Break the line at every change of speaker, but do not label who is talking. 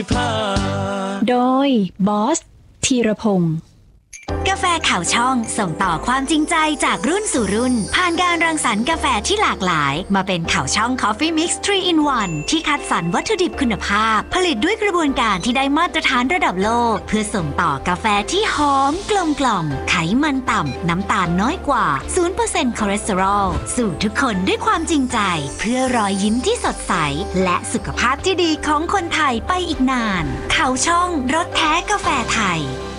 โดยบอสธีรพงศ์
กาแฟข่าวช่องส่งต่อความจริงใจจากรุ่นสู่รุ่นผ่านการรังสรรค์กาแฟที่หลากหลายมาเป็นข่าวช่อง Coffee Mix 3 in 1ที่คัดสรรวัตถุดิบคุณภาพผลิตด้วยกระบวนการที่ได้มาตรฐานระดับโลกเพื่อส่งต่อกาแฟที่หอมกลมกล่อมไขมันต่ำน้ำตาลน้อยกว่า 0% คอเลสเตอรอลสู่ทุกคนด้วยความจริงใจเพื่อรอยยิ้มที่สดใสและสุขภาพที่ดีของคนไทยไปอีกนานข่าวช่องรสแท้กาแฟไทย